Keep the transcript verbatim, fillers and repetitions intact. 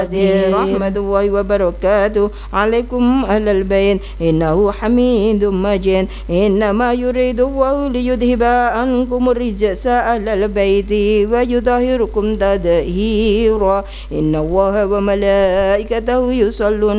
رحمة الله وبركاته عليكم أهل البيت إنه حميد مجيد إنما يريد الله ليذهب عنكم الرجس أهل البيت ويطهركم تطهيرا إن الله وملائكته يصلون